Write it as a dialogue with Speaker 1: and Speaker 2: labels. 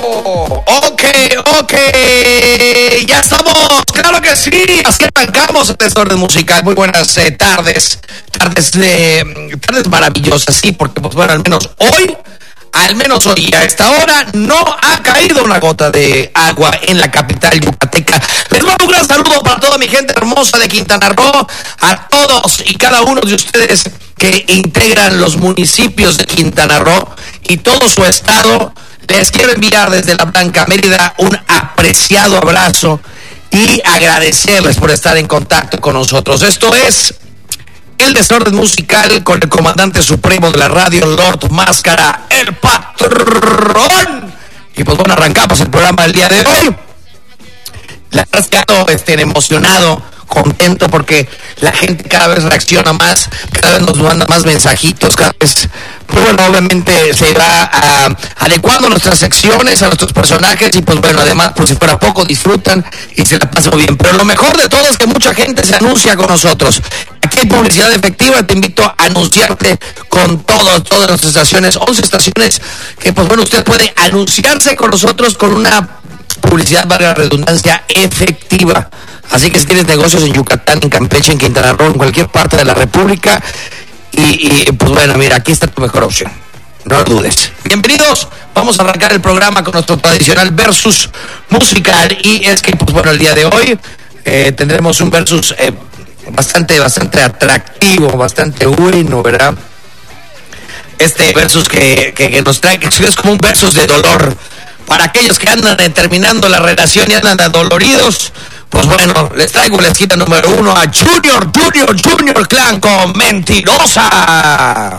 Speaker 1: Ok, ya estamos, claro que sí, así arrancamos el Desorden Musical. Muy buenas tardes maravillosas, sí, porque pues bueno, al menos hoy a esta hora no ha caído una gota de agua en la capital yucateca. Les mando un gran saludo para toda mi gente hermosa de Quintana Roo, a todos y cada uno de ustedes que integran los municipios de Quintana Roo y todo su estado. Les quiero enviar desde la Blanca Mérida un apreciado abrazo y agradecerles por estar en contacto con nosotros. Esto es El Desorden Musical con el comandante supremo de la radio, Lord Máscara, el patrón. Y pues bueno, arrancamos el programa del día de hoy. La verdad es que ando emocionado, contento, porque la gente cada vez reacciona más, cada vez nos manda más mensajitos, cada vez, pues bueno, obviamente se va adecuando nuestras secciones, a nuestros personajes, y pues bueno, además, por si fuera poco, disfrutan y se la pasan bien. Pero lo mejor de todo es que mucha gente se anuncia con nosotros. Aquí hay publicidad efectiva, te invito a anunciarte con todas nuestras estaciones, 11 estaciones, que pues bueno, usted puede anunciarse con nosotros con una publicidad, valga la redundancia, efectiva. Así que si tienes negocios en Yucatán, en Campeche, en Quintana Roo, en cualquier parte de la República, y pues bueno, mira, aquí está tu mejor opción. No lo dudes. Bienvenidos, vamos a arrancar el programa con nuestro tradicional versus musical. Y es que, pues bueno, el día de hoy tendremos un versus bastante atractivo, bastante bueno, ¿verdad? Este versus que nos trae, que es como un versus de dolor. Para aquellos que andan terminando la relación y andan adoloridos, pues bueno, les traigo la esquina número 1 a Junior Clan con Mentirosa.